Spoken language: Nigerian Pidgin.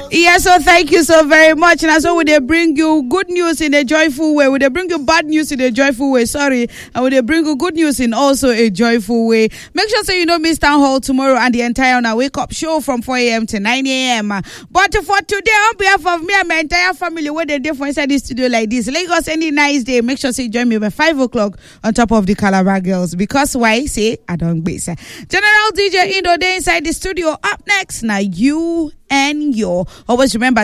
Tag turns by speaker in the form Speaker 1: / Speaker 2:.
Speaker 1: Yes, so thank you so very much. And so would they bring you good news in a joyful way? Would they bring you bad news in a joyful way? Sorry. And would they bring you good news in also a joyful way? Make sure so you know Miss Town Hall tomorrow and the entire on our wake up show from 4 a.m. to 9 a.m. But for today, on behalf of me and my entire family, what they do for inside this studio like this, Lagos, any nice day, make sure so you join me by 5 o'clock on top of the Calabar Girls. Because why? Say, I don't base. General DJ Indo, they inside the studio. Up next, now you and your. Always remember,